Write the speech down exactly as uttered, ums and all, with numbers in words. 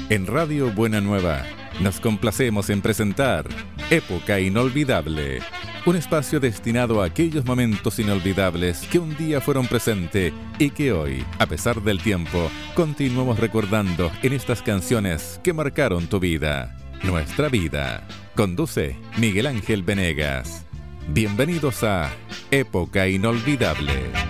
En Radio Buena Nueva nos complacemos en presentar Época Inolvidable, un espacio destinado a aquellos momentos inolvidables que un día fueron presente y que hoy, a pesar del tiempo, continuamos recordando en estas canciones que marcaron tu vida, nuestra vida. Conduce Miguel Ángel Venegas. Bienvenidos a Época Inolvidable.